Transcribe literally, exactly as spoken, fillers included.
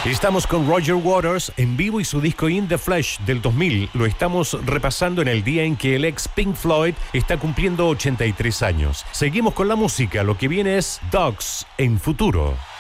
Estamos con Roger Waters en vivo y su disco In the Flesh del dos mil. Lo estamos repasando en el día en que el ex Pink Floyd está cumpliendo ochenta y tres años. Seguimos con la música. Lo que viene es Dogs en Futuro.